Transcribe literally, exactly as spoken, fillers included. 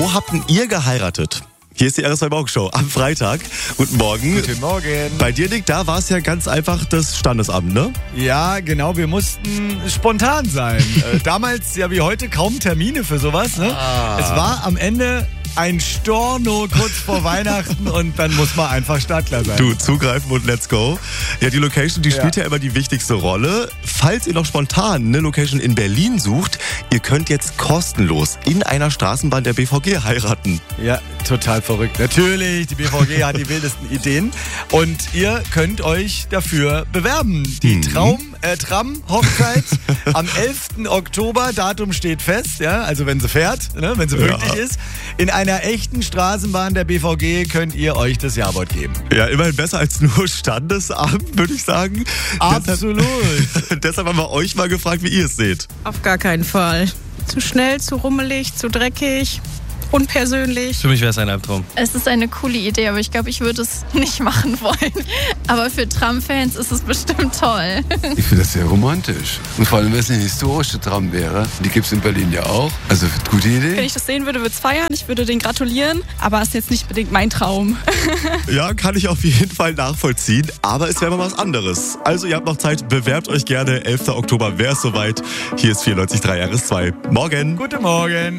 Wo habt denn ihr geheiratet? Hier ist die R S zwei Morgenshow am Freitag. Guten Morgen. Guten Morgen. Bei dir, Nick, da war es ja ganz einfach das Standesamt, ne? Ja, genau, wir mussten spontan sein. äh, damals, ja wie heute, kaum Termine für sowas. Ne? Ah. Es war am Ende ein Storno kurz vor Weihnachten und dann muss man einfach startklar sein. Du, zugreifen und let's go. Ja, die Location, die Ja. spielt ja immer die wichtigste Rolle. Falls ihr noch spontan eine Location in Berlin sucht, ihr könnt jetzt kostenlos in einer Straßenbahn der B V G heiraten. Ja, total verrückt. Natürlich, die B V G hat die wildesten Ideen und ihr könnt euch dafür bewerben. Die Mhm. Traum, äh, Tram-Hochzeit am elften Oktober, Datum steht fest, ja, also wenn sie fährt, ne, wenn sie Ja. pünktlich ist. In einer echten Straßenbahn der B V G könnt ihr euch das Jawort geben. Ja, immerhin besser als nur Standesamt, würde ich sagen. Absolut. Deshalb, deshalb haben wir euch mal gefragt, wie ihr es seht. Auf gar keinen Fall. Zu schnell, zu rummelig, zu dreckig, unpersönlich. Für mich wäre es ein Albtraum. Es ist eine coole Idee, aber ich glaube, ich würde es nicht machen wollen. Aber für Tram-Fans ist es bestimmt toll. Ich finde das sehr romantisch. Und vor allem, wenn es eine historische Tram wäre. Die gibt es in Berlin ja auch. Also, gute Wenn Idee. ich das sehen würde, würde ich es feiern. Ich würde den gratulieren. Aber es ist jetzt nicht unbedingt mein Traum. Ja, kann ich auf jeden Fall nachvollziehen, aber es wäre mal was anderes. Also ihr habt noch Zeit, bewerbt euch gerne. elften Oktober wäre es soweit. Hier ist vierundneunzig Komma drei R S zwei. Morgen. Guten Morgen.